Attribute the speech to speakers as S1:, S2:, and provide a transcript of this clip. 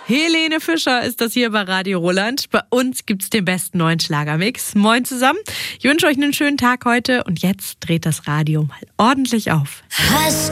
S1: Helene Fischer ist das hier bei Radio Roland. Bei uns gibt's den besten neuen Schlagermix. Moin zusammen. Ich wünsche euch einen schönen Tag heute und jetzt dreht das Radio mal ordentlich auf.
S2: Hast